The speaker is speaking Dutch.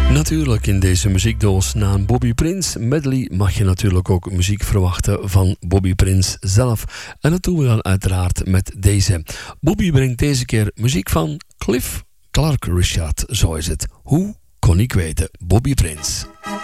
Natuurlijk, in deze muziekdoos na een Bobby Prince medley mag je natuurlijk ook muziek verwachten van Bobby Prince zelf. En dat doen we dan uiteraard met deze. Bobby brengt deze keer muziek van Cliff Clark Richard, zo is het. Hoe kon ik weten? Bobby Prince.